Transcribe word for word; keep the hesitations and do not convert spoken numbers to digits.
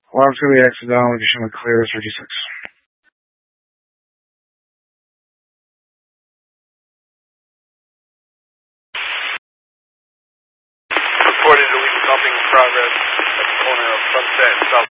Alarm's going to be exit down. We're just going to clear thirty-six. Reported illegal dumping in progress at the corner of Sunset and South